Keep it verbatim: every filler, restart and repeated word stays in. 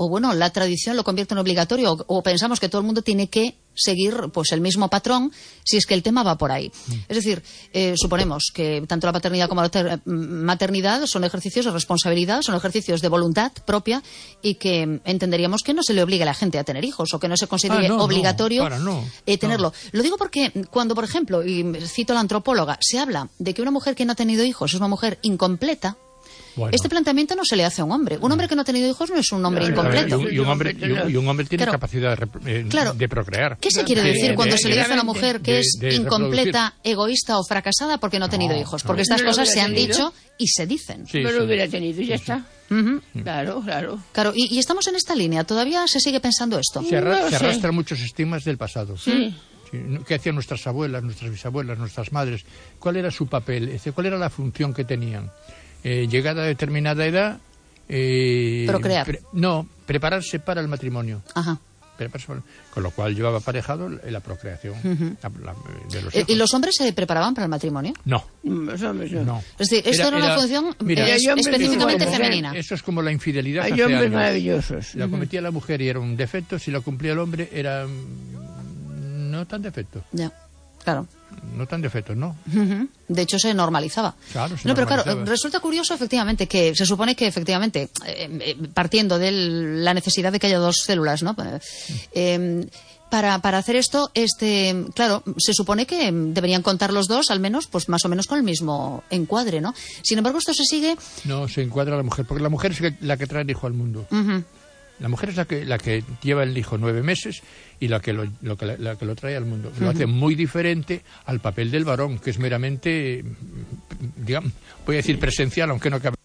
o bueno, la tradición lo convierte en obligatorio, o, o pensamos que todo el mundo tiene que seguir pues el mismo patrón si es que el tema va por ahí. Mm. Es decir, eh, suponemos que tanto la paternidad como la ter- maternidad son ejercicios de responsabilidad, son ejercicios de voluntad propia y que entenderíamos que no se le obligue a la gente a tener hijos o que no se considere ah, no, obligatorio no, no, eh, tenerlo. No. Lo digo porque cuando, por ejemplo, y cito a la antropóloga, se habla de que una mujer que no ha tenido hijos es una mujer incompleta. Bueno. Este planteamiento no se le hace a un hombre. Un hombre que no ha tenido hijos no es un hombre claro, incompleto. Y un, y un, hombre, y un, y un hombre tiene claro. capacidad de, eh, claro. de procrear. ¿Qué se quiere de, decir de, cuando de, se le dice a una de, mujer que de, es de incompleta, egoísta o fracasada porque no ha tenido no, hijos? Porque no. estas no cosas se han tenido. dicho y se dicen. Sí, no lo hubiera tenido y ya está. Uh-huh. Claro, claro. Claro, y, y estamos en esta línea. ¿Todavía se sigue pensando esto? Se, arra- no se sé. arrastran muchos estigmas del pasado. Sí. Sí, ¿qué hacían nuestras abuelas, nuestras bisabuelas, nuestras madres? ¿Cuál era su papel? ¿Cuál era la función que tenían? Eh, llegada a determinada edad... Eh, Procrear. Pre- no, prepararse para el matrimonio. Ajá. Prepararse para, con lo cual llevaba aparejado la procreación uh-huh. la, la, de los hijos. ¿Y los hombres se preparaban para el matrimonio? No. Los hombres no. no. Es decir, esto era, era una función mira, es, específicamente mujer, femenina. Eso es como la infidelidad. Hay hace hombres años. maravillosos. La cometía uh-huh. la mujer y era un defecto, si la cumplía el hombre era mm, no tan defecto. Ya, claro. No tan defectos, ¿no? Uh-huh. De hecho, se normalizaba. Claro, se no, pero normalizaba. claro, resulta curioso, efectivamente, que se supone que, efectivamente, eh, eh, partiendo de la necesidad de que haya dos células, ¿no? Eh, para, para hacer esto, este, claro, se supone que deberían contar los dos, al menos, pues más o menos con el mismo encuadre, ¿no? Sin embargo, esto se sigue... No, se encuadra a la mujer, porque la mujer es la que trae el hijo al mundo. Uh-huh. La mujer es la que la que lleva el hijo nueve meses y la que lo, lo, que, la, la que lo trae al mundo. Lo uh-huh. hace muy diferente al papel del varón, que es meramente, digamos, voy a decir presencial, aunque no cabe